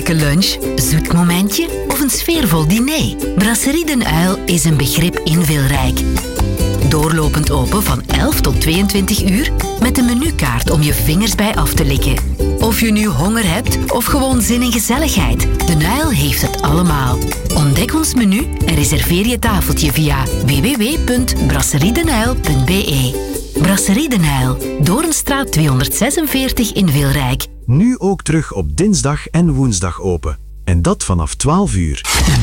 vrolijke lunch, zoet momentje of een sfeervol diner? Brasserie Den Uil is een begrip in Wilrijk. Doorlopend open van 11 tot 22 uur met een menukaart om je vingers bij af te likken. Of je nu honger hebt of gewoon zin in gezelligheid, Den Uil heeft het allemaal. Ontdek ons menu en reserveer je tafeltje via www.brasseriedenuil.be. Brasserie Den Uil, Doornstraat 246 in Wilrijk. Nu ook terug op dinsdag en woensdag open. En dat vanaf 12 uur.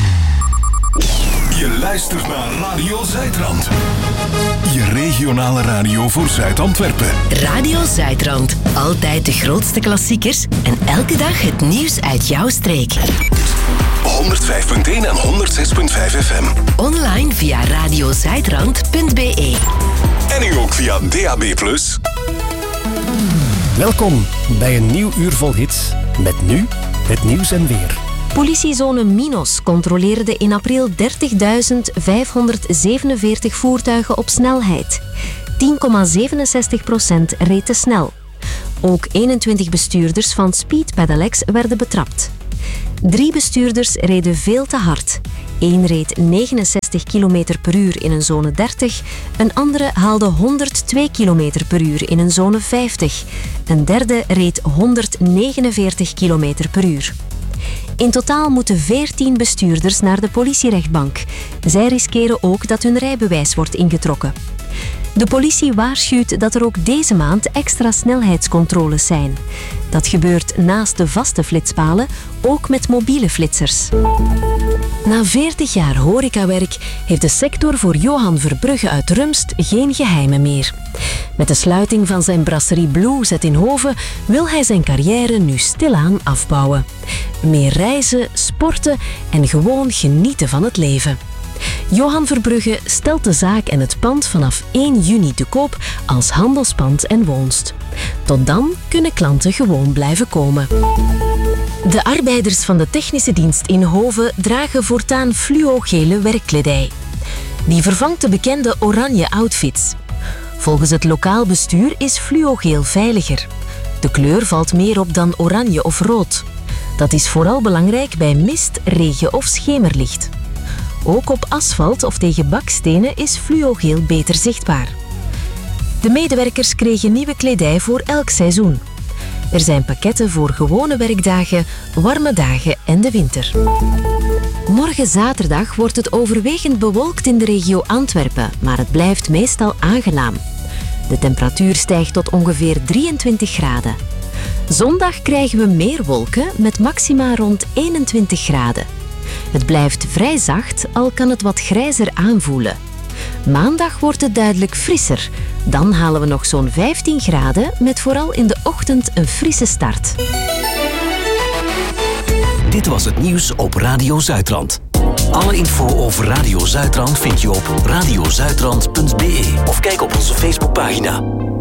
Je luistert naar Radio Zuidrand. Je regionale radio voor Zuid-Antwerpen. Radio Zuidrand. Altijd de grootste klassiekers en elke dag het nieuws uit jouw streek. 105.1 en 106.5 FM. Online via radiozuidrand.be. En nu ook via DAB+. Welkom bij een nieuw uur vol hits. Met nu het nieuws en weer. Politiezone Minos controleerde in april 30.547 voertuigen op snelheid. 10,67% reed te snel. Ook 21 bestuurders van Speed Pedelecs werden betrapt. 3 bestuurders reden veel te hard. 1 reed 69 km per uur in een zone 30. Een andere haalde 102 km per uur in een zone 50. Een derde reed 149 km per uur. In totaal moeten 14 bestuurders naar de politierechtbank. Zij riskeren ook dat hun rijbewijs wordt ingetrokken. De politie waarschuwt dat er ook deze maand extra snelheidscontroles zijn. Dat gebeurt naast de vaste flitspalen ook met mobiele flitsers. Na 40 jaar horecawerk heeft de sector voor Johan Verbrugge uit Rumst geen geheimen meer. Met de sluiting van zijn brasserie Blues in Hoven wil hij zijn carrière nu stilaan afbouwen. Meer reizen, sporten en gewoon genieten van het leven. Johan Verbrugge stelt de zaak en het pand vanaf 1 juni te koop als handelspand en woonst. Tot dan kunnen klanten gewoon blijven komen. De arbeiders van de technische dienst in Hoven dragen voortaan fluo-gele werkkledij. Die vervangt de bekende oranje outfits. Volgens het lokaal bestuur is fluogeel veiliger. De kleur valt meer op dan oranje of rood. Dat is vooral belangrijk bij mist, regen of schemerlicht. Ook op asfalt of tegen bakstenen is fluogeel beter zichtbaar. De medewerkers kregen nieuwe kledij voor elk seizoen. Er zijn pakketten voor gewone werkdagen, warme dagen en de winter. Morgen zaterdag wordt het overwegend bewolkt in de regio Antwerpen, maar het blijft meestal aangenaam. De temperatuur stijgt tot ongeveer 23 graden. Zondag krijgen we meer wolken met maxima rond 21 graden. Het blijft vrij zacht, al kan het wat grijzer aanvoelen. Maandag wordt het duidelijk frisser. Dan halen we nog zo'n 15 graden, met vooral in de ochtend een frisse start. Dit was het nieuws op Radio Zuidrand. Alle info over Radio Zuidrand vind je op radiozuidrand.be of kijk op onze Facebookpagina.